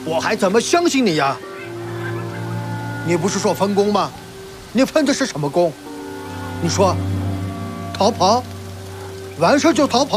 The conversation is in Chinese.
我还怎么相信你呀？你不是说分工吗？你分的是什么工？你说，逃跑？完事就逃跑？